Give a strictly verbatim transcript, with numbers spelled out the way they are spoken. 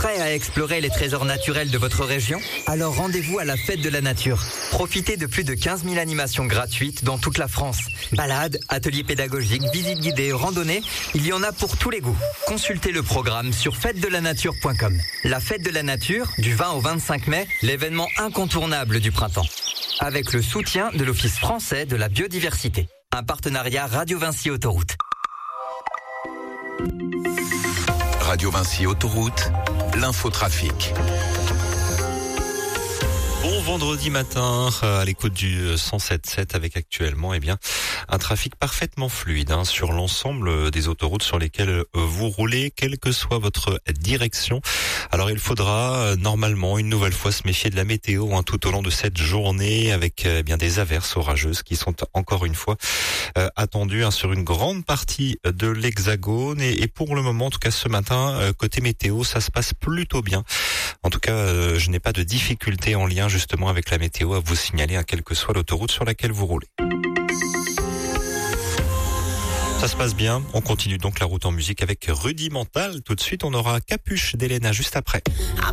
Prêt à explorer les trésors naturels de votre région? Alors rendez-vous à la Fête de la Nature. Profitez de plus de quinze mille animations gratuites dans toute la France. Balades, ateliers pédagogiques, visites guidées, randonnées, il y en a pour tous les goûts. Consultez le programme sur fête de la nature point com. La Fête de la Nature, du vingt au vingt-cinq mai, l'événement incontournable du printemps. Avec le soutien de l'Office français de la biodiversité. Un partenariat Radio Vinci Autoroute. Radio Vinci Autoroute, l'infotrafic. Bon vendredi matin à l'écoute du cent sept sept avec actuellement eh bien un trafic parfaitement fluide hein, sur l'ensemble des autoroutes sur lesquelles vous roulez, quelle que soit votre direction. Alors il faudra normalement une nouvelle fois se méfier de la météo hein, tout au long de cette journée avec eh bien des averses orageuses qui sont encore une fois euh, attendues hein, sur une grande partie de l'Hexagone et, et pour le moment, en tout cas ce matin, euh, côté météo, ça se passe plutôt bien. En tout cas, euh, je n'ai pas de difficultés en lien justement avec la météo à vous signaler, hein, quelle que soit l'autoroute sur laquelle vous roulez. Ça se passe bien. On continue donc la route en musique avec Rudimental. Tout de suite, on aura Capuche d'Elena juste après.